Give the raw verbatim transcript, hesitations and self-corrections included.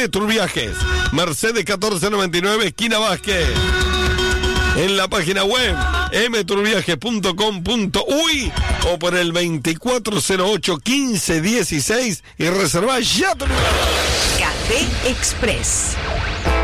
Turviajes, Mercedes catorce noventa y nueve, esquina Vázquez. En la página web m turviajes punto com punto uy o por el veinticuatro cero ocho quince dieciséis y reservá ya tu lugar. Café Express.